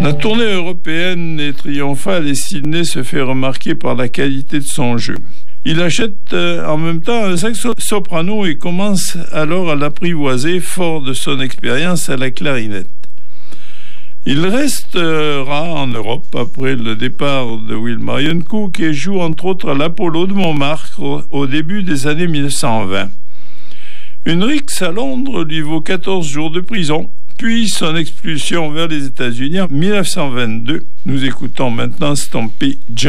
La tournée européenne et triomphale et Sydney se fait remarquer par la qualité de son jeu. Il achète en même temps un saxo-soprano et commence alors à l'apprivoiser, fort de son expérience à la clarinette. Il restera en Europe après le départ de Will Marion Cook et joue entre autres à l'Apollo de Montmartre au début des années 1920. Une rixe à Londres lui vaut 14 jours de prison, puis son expulsion vers les États-Unis en 1922. Nous écoutons maintenant Stompy Jones.